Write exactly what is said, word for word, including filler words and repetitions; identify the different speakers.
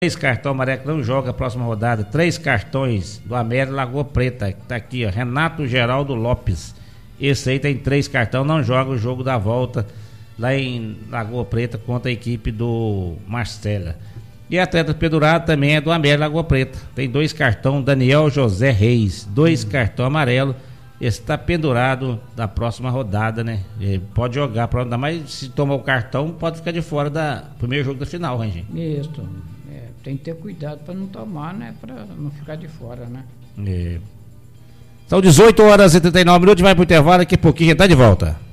Speaker 1: Três cartões amarelo que não joga a próxima rodada. Três cartões do América Lagoa Preta. Tá aqui, ó. Renato Geraldo Lopes. Esse aí tem três cartões, não joga o jogo da volta lá em Lagoa Preta contra a equipe do Marcela. E atleta pendurado também é do América Lagoa Preta. Tem dois cartões, Daniel José Reis. Dois hum. cartões amarelos. Esse está pendurado da próxima rodada, né? Ele pode jogar, ainda mais se tomar o cartão, pode ficar de fora do primeiro jogo da final, Ranginho.
Speaker 2: Isso. É, tem que ter cuidado para não tomar, né? Para não ficar de fora, né?
Speaker 1: É. São dezoito horas e trinta e nove minutos, vai pro intervalo, daqui a pouquinho a gente tá de volta.